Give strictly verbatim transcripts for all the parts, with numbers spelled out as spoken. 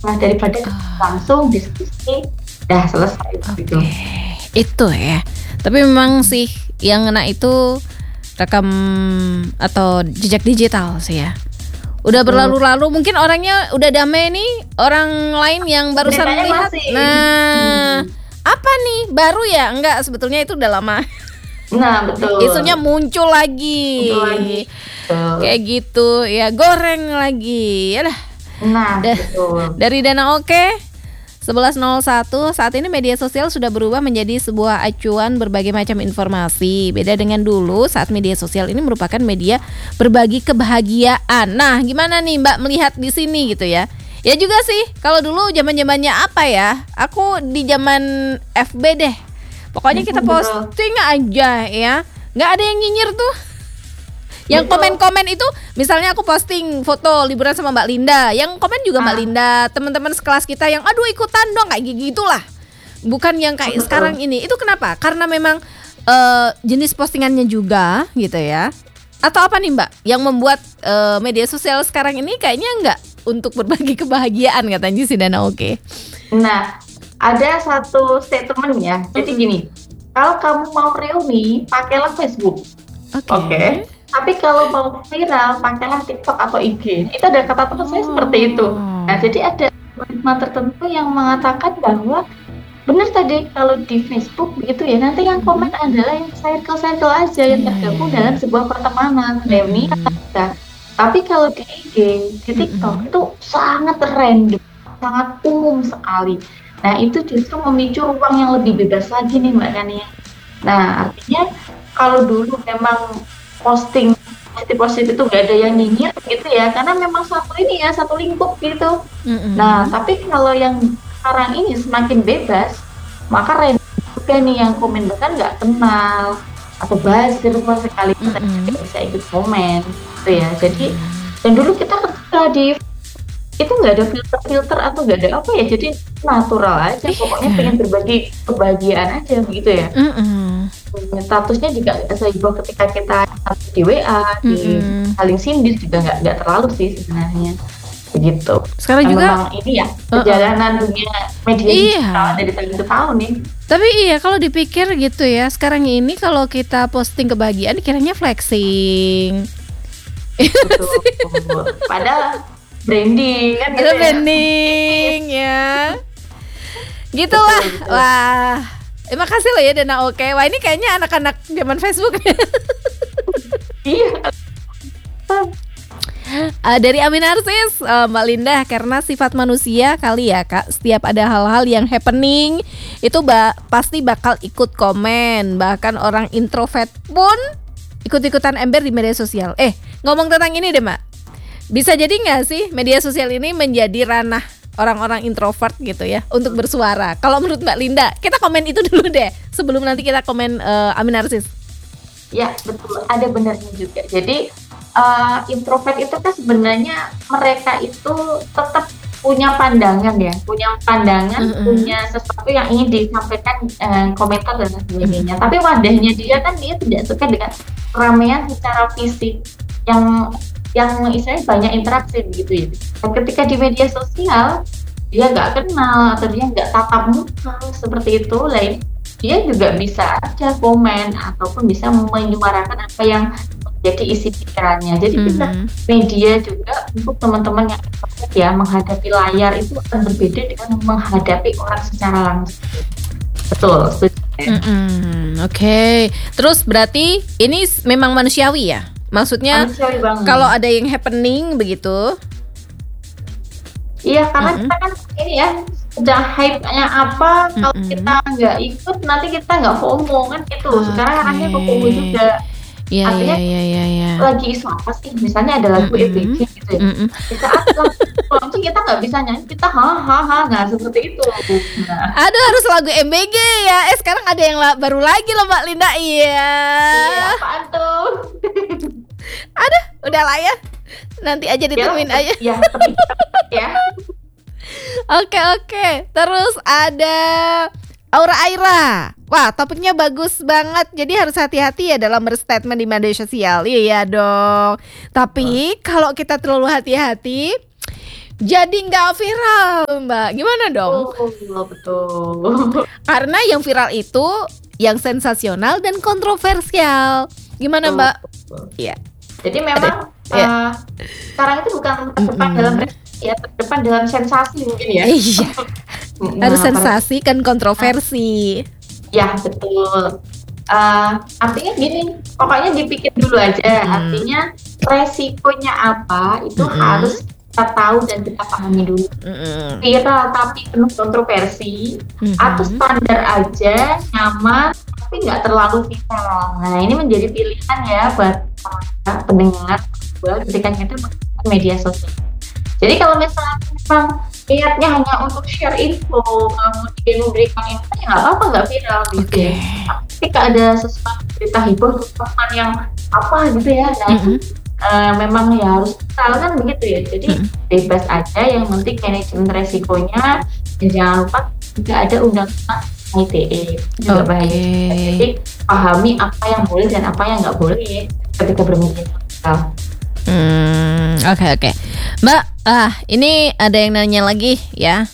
Nah, daripada langsung diskusi, dah selesai gitu. Oke, itu ya. Tapi memang sih yang ngena itu rekam atau jejak digital sih ya. Udah berlalu-lalu, mungkin orangnya udah damai nih, orang lain yang barusan Beritanya lihat. masih. Nah, apa nih? Baru ya? Enggak, sebetulnya itu udah lama. Nah, betul. Isunya muncul lagi. Muncul lagi. Betul. Kayak gitu ya, goreng lagi. Yalah. Nah, Da- betul. Dari Dana Oke sebelas nol satu, saat ini media sosial sudah berubah menjadi sebuah acuan berbagai macam informasi. Beda dengan dulu saat media sosial ini merupakan media berbagi kebahagiaan. Nah, gimana nih Mbak melihat di sini gitu ya? Ya juga sih, kalau dulu zaman-zamannya apa ya? Aku di zaman F B deh. Pokoknya kita Betul. posting aja ya. Nggak ada yang nyinyir tuh. Yang Betul. komen-komen itu, misalnya aku posting foto liburan sama Mbak Linda, yang komen juga Mbak Ah. Linda, teman-teman sekelas kita yang aduh ikutan dong kayak gitulah. Bukan yang kayak Betul. sekarang ini. Itu kenapa? Karena memang eh, jenis postingannya juga gitu ya. Atau apa nih Mbak yang membuat eh, media sosial sekarang ini kayaknya enggak untuk berbagi kebahagiaan katanya si Dana Oke. Nah, ada satu statement ya. Jadi gini, kalau kamu mau reuni, pakailah Facebook. Oke. Oke. Tapi kalau mau viral, pakailah TikTok atau I G. Itu ada kata terusnya Oh. seperti itu. Nah, jadi ada algoritma tertentu yang mengatakan bahwa benar tadi kalau di Facebook begitu ya, nanti yang komen adalah yang circle-circle aja yang tergabung dalam sebuah pertemanan, reuni atau tidak. Tapi kalau di I G, di TikTok itu sangat random, sangat umum sekali. Nah, itu justru memicu ruang yang lebih bebas lagi nih Mbak Kania. Nah, artinya kalau dulu memang posting positif-positif itu gak ada yang nyinyir gitu ya, karena memang satu ini ya, satu lingkup gitu. Mm-mm. Nah, tapi kalau yang sekarang ini semakin bebas, maka random juga nih yang komen, bahkan nggak kenal atau buzzer sama sekali kita Mm-mm. juga bisa ikut komen gitu ya. Jadi dan dulu kita ketika di itu nggak ada filter-filter atau nggak ada apa ya, jadi natural aja, pokoknya Iya. pengen berbagi kebahagiaan aja begitu ya. Mm-mm. Statusnya juga nggak seheboh ketika kita di W A, di Mm-mm. saling sindir juga nggak nggak terlalu sih sebenarnya begitu. Sekarang Nah, juga memang ini ya perjalanan dunia media Iya. digital dari tahun ke tahun nih. Tapi iya kalau dipikir gitu ya, sekarang ini kalau kita posting kebahagiaan dikiranya flexing. Betul. Padahal branding kan gitu Ada ya. branding ya. Gitulah. Betul, betul. Wah. Terima kasih loh ya Dana Oke. Wah, ini kayaknya anak-anak zaman Facebook. Iya. Uh, dari Amin Narsis, uh, Mbak Linda, karena sifat manusia kali ya Kak, setiap ada hal-hal yang happening itu ba- pasti bakal ikut komen. Bahkan orang introvert pun ikut-ikutan ember di media sosial. Eh, ngomong tentang ini deh Mbak, bisa jadi nggak sih media sosial ini menjadi ranah orang-orang introvert gitu ya untuk bersuara? Kalau menurut Mbak Linda, kita komen itu dulu deh sebelum nanti kita komen uh, Amin Narsis. Ya, betul. Ada benarnya juga. Jadi uh, introvert itu kan sebenarnya mereka itu tetap punya pandangan ya, punya pandangan, Mm-mm. punya sesuatu yang ingin disampaikan, eh, komentar dan sebagainya. Tapi wadahnya dia kan dia tidak suka dengan keramaian secara fisik yang yang istilahnya banyak interaksi begitu ya. Dan ketika di media sosial dia nggak kenal atau dia nggak tatap muka seperti itu, lain dia juga bisa aja komen ataupun bisa menyuarakan apa yang menjadi isi pikirannya. Jadi bisa Mhm. media juga untuk teman-teman yang introvert ya, menghadapi layar itu akan berbeda dengan menghadapi orang secara langsung. Betul, setuju. Mm-mm, Oke, terus berarti ini s- memang manusiawi ya? Maksudnya Manusiawi banget. kalau ada yang happening begitu. Iya, karena Mm-mm. kita kan ini ya, sedang hype-nya apa, kalau Mm-mm. kita nggak ikut nanti kita nggak FOMO kan gitu. Sekarang Oke. arahnya ke FOMO juga. Iya, iya, Artinya- iya, iya, iya. Lagi isu apa sih? Misalnya ada lagu Mm-mm. E B G gitu ya. Mm-mm. Di saat launching kita nggak bisa nyanyi, kita hahaha, nggak seperti itu. Nah, Aduh, harus lagu M B G ya. Eh, sekarang ada yang la- baru lagi loh Mbak Linda. Iya. iya, apaan tuh? Aduh, udah lah ya. Nanti aja ditemuin aja. Ya, tapi ya. Oke, oke. Terus ada Aura Aira. Wah, topiknya bagus banget. Jadi harus hati-hati ya dalam berstatement di media sosial. Iya dong. Tapi kalau kita terlalu hati-hati, jadi nggak viral, Mbak. Gimana dong? Oh, betul. Karena yang viral itu yang sensasional dan kontroversial. Gimana, Mbak? Iya. Jadi memang Ada, ya. uh, sekarang itu bukan terdepan Mm-mm. dalam prestasi ya, terdepan dalam sensasi mungkin ya. Iya, Nah, harus para- sensasi kan kontroversi. Ya betul. Uh, artinya gini, pokoknya dipikir dulu aja. Mm. Artinya resikonya apa itu Mm-mm. harus kita tahu dan kita pahami dulu. Mm-mm. Viral tapi penuh kontroversi, Mhm. atau standar aja, nyaman tapi nggak terlalu viral. Nah ini menjadi pilihan ya buat para pendengar buat ketika kita menggunakan media sosial. Jadi kalau misalnya memang niatnya hanya untuk share info, kemudian memberikan info, ya nggak apa-apa, nggak viral gitu Oke. ya. Ketika ada sesuatu berita heboh teman yang apa gitu ya, nah itu Mhm. eh, memang ya harus viral kan begitu ya. Jadi Mhm. bebas aja, yang penting manajemen resikonya, dan jangan lupa tidak ada undang-undang I T E juga Oke. bahaya. Jadi pahami apa yang boleh dan apa yang nggak boleh ketika bermedia sosial. Hmm, oke oke. Mbak, ah ini ada yang nanya lagi ya.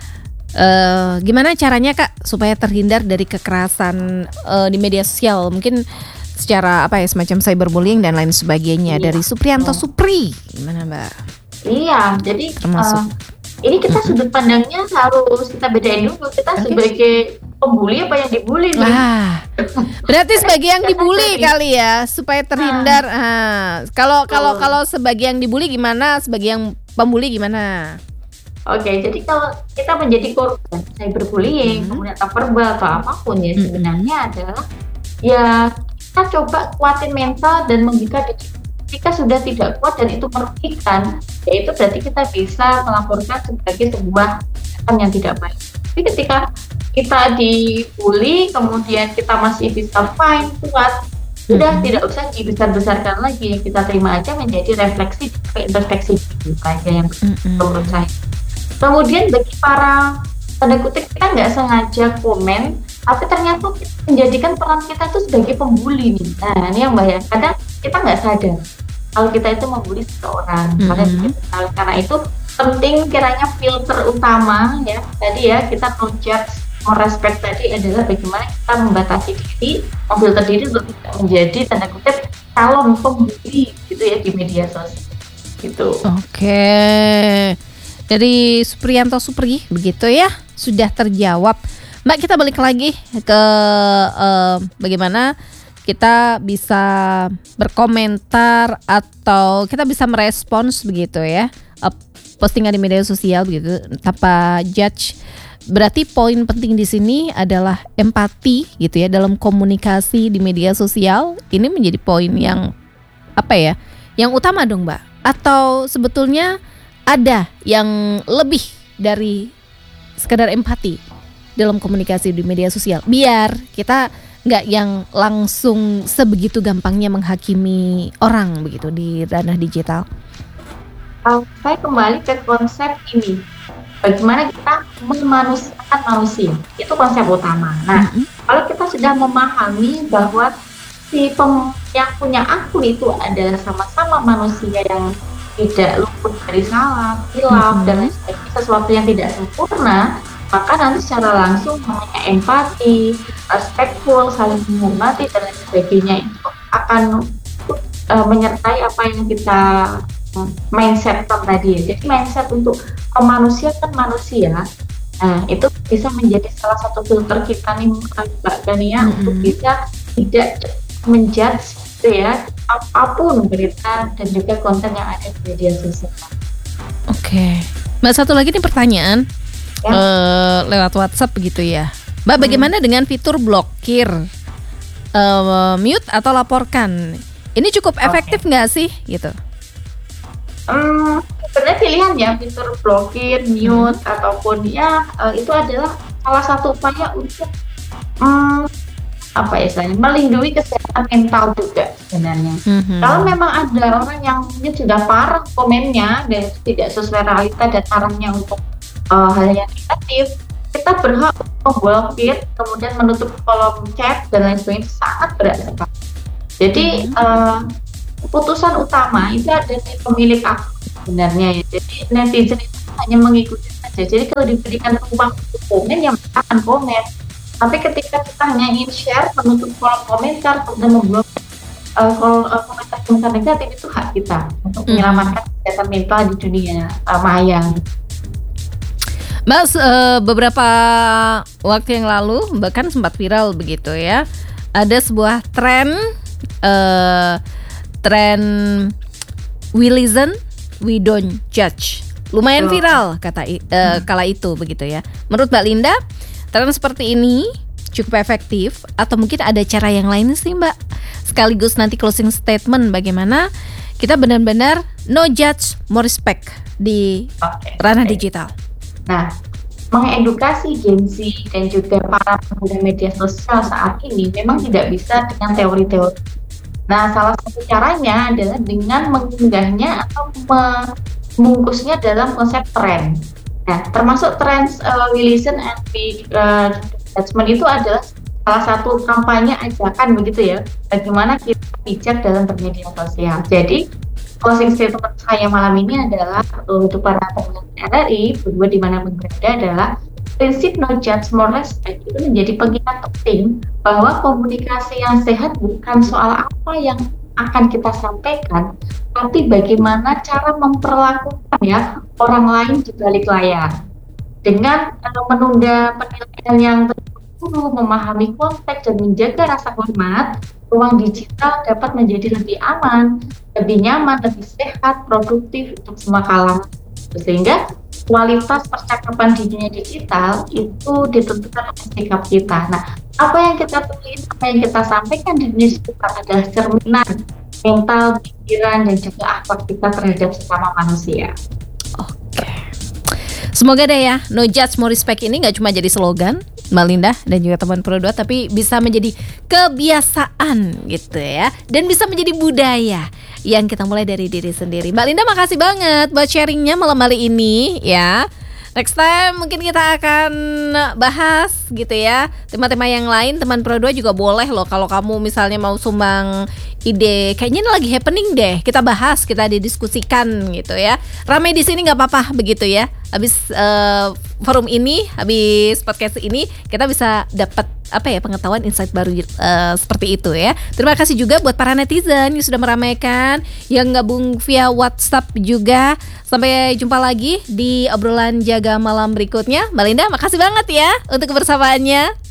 Eh, gimana caranya Kak supaya terhindar dari kekerasan eh, di media sosial? Mungkin secara apa ya, semacam cyberbullying dan lain sebagainya. Iya. Dari Suprianto Oh. Supri. Gimana Mbak? Iya, jadi Termasuk. eh, ini kita sudut pandangnya harus kita bedain dulu. Kita Oke. sebagai pembuli apa yang dibully nih? Wah, berarti sebagai yang dibully kali ya, supaya terhindar. Ah, kalau kalau Betul. kalau sebagai yang dibully gimana? Sebagai yang pembuli gimana? Oke, jadi kalau kita menjadi korban cyberbullying, Hmm. kemudian atau verbal atau apapun ya, Hmm. sebenarnya adalah ya kita coba kuatin mental dan membuka diri. Jika sudah tidak kuat dan itu merugikan, ya itu berarti kita bisa melaporkan sebagai sebuah tindakan yang tidak baik. Tapi ketika kita dibully, kemudian kita masih bisa fine, kuat, sudah Mhm. tidak usah dibesar-besarkan lagi. Kita terima aja menjadi refleksi, introspeksi diri aja yang Mm-mm. menurut saya. Kemudian bagi para tanda kutip kita nggak sengaja komen, tapi ternyata kita menjadikan peran kita itu sebagai pembuli nih. Nah ini yang bahaya. Kadang kita nggak sadar kalau kita itu membuli seseorang. Mhm. Karena, karena itu penting kiranya filter utama ya. Tadi ya kita no judge, no respect tadi adalah bagaimana kita membatasi diri, memfilter diri untuk tidak menjadi tanda kutip calon pembuli gitu ya di media sosial. Gitu. Oke. Dari Suprianto Supri begitu ya, sudah terjawab. Mbak, kita balik lagi ke eh, bagaimana kita bisa berkomentar atau kita bisa merespons begitu ya, eh, postingan di media sosial begitu tanpa judge. Berarti poin penting di sini adalah empati gitu ya dalam komunikasi di media sosial. Ini menjadi poin yang apa ya? Yang utama dong, Mbak. Atau sebetulnya ada yang lebih dari sekedar empati dalam komunikasi di media sosial, biar kita nggak yang langsung sebegitu gampangnya menghakimi orang begitu di ranah digital. Uh, saya kembali ke konsep ini, bagaimana kita memanusiakan manusia, itu konsep utama. Nah, Mm-mm. kalau kita sudah memahami bahwa si pem, yang punya akun itu adalah sama-sama manusia yang tidak luput dari salah, hilaf, Mhm. dan lain sebagainya, sesuatu yang tidak sempurna, maka nanti secara langsung namanya empati, respectful, saling menghormati, dan lain sebagainya itu akan uh, menyertai apa yang kita uh, mindset tadi. Jadi mindset untuk memanusiakan manusia, nah itu bisa menjadi salah satu filter kita nih Mbak Gania, Mhm. untuk bisa tidak menjudge gitu ya apapun berita dan juga konten yang ada di media sosial. Oke, Mbak, satu lagi nih pertanyaan Ya. eh, lewat WhatsApp begitu ya, Mbak. Bagaimana dengan fitur blokir, eh, mute atau laporkan? Ini cukup efektif nggak sih gitu? Hmm, sebenarnya pilihan ya, fitur blokir, mute, ataupun ya eh, itu adalah salah satu upaya untuk hmm, apa ya istilahnya, melindungi kesehatan mental juga sebenarnya. Mhm. Kalau memang ada orang yang mungkin sudah parah komennya dan itu tidak sesuai realita dan arahnya untuk uh, hal yang negatif, kita berhak untuk memblokir, kemudian menutup kolom chat dan lain sebagainya, itu sangat berat sekali. Jadi Mhm. uh, keputusan utama itu ada di pemilik akun. sebenarnya ya. Jadi netizen itu hanya mengikuti saja. Jadi kalau diberikan ruang untuk komen, ya mereka akan komen. Tapi ketika kita hanya ingin share, menutup kolom komentar, kemudian memblok uh, kolom uh, komentar-komentar negatif, itu hak kita untuk Hmm. menyelamatkan kesehatan mental di dunia uh, maya. Mas, eh, beberapa waktu yang lalu bahkan sempat viral begitu ya. Ada sebuah tren, eh, tren we listen, we don't judge. Lumayan Betul. viral kata i- eh, kala itu begitu ya. Menurut Mbak Linda, tren seperti ini cukup efektif atau mungkin ada cara yang lain sih Mbak? Sekaligus nanti closing statement bagaimana kita benar-benar no judge, more respect di Oke. ranah Oke. digital. Nah, mengedukasi Gen Z dan juga para pengguna media sosial saat ini memang tidak bisa dengan teori-teori. Nah, salah satu caranya adalah dengan mengunggahnya atau membungkusnya dalam konsep tren. Nah, termasuk tren uh, we listen and we uh, judgment itu adalah salah satu kampanye ajakan begitu ya, bagaimana kita bijak dalam bermedia sosial. Jadi, closing statement saya malam ini adalah untuk para pendengar R R I berdua dimanapun berada adalah prinsip no judge more respect itu menjadi pengingat penting bahwa komunikasi yang sehat bukan soal apa yang akan kita sampaikan, tapi bagaimana cara memperlakukan ya orang lain di balik layar. Dengan uh, menunda penilaian yang terburu, memahami konteks dan menjaga rasa hormat, ruang digital dapat menjadi lebih aman, lebih nyaman, lebih sehat, produktif untuk semua kalangan. Sehingga kualitas percakapan di dunia digital itu ditentukan oleh sikap kita. Nah, apa yang kita tulis, apa yang kita sampaikan di dunia digital adalah cerminan mental, pikiran, dan juga akhlak kita terhadap sesama manusia. Oke. Semoga deh ya, no judge, more respect ini gak cuma jadi slogan Mbak Linda dan juga teman Pro dua, tapi bisa menjadi kebiasaan gitu ya. Dan bisa menjadi budaya yang kita mulai dari diri sendiri. Mbak Linda, makasih banget buat sharingnya malam hari ini ya. Next time mungkin kita akan bahas gitu ya tema-tema yang lain. Teman Pro dua juga boleh loh kalau kamu misalnya mau sumbang ide, kayaknya ini lagi happening deh, kita bahas, kita didiskusikan gitu ya. Ramai di sini nggak apa-apa begitu ya. Habis uh, forum ini, habis podcast ini, kita bisa dapat apa ya pengetahuan insight baru uh, seperti itu ya. Terima kasih juga buat para netizen yang sudah meramaikan, yang gabung via WhatsApp juga. Sampai jumpa lagi di obrolan jaga malam berikutnya. Mbak Linda, makasih banget ya untuk kebersamaannya.